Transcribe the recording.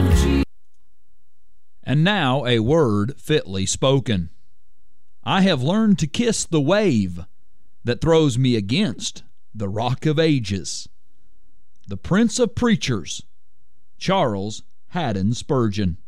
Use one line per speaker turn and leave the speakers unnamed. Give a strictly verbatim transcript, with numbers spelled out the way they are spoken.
of Jesus.
And now a word fitly spoken. I have learned to kiss the wave that throws me against the rock of ages. The Prince of Preachers, Charles Haddon Spurgeon.